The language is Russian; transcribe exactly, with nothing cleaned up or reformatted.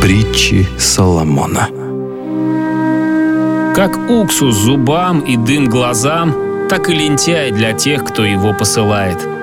Притчи Соломона. Как уксус зубам и дым глазам, так и лентяй для тех, кто его посылает.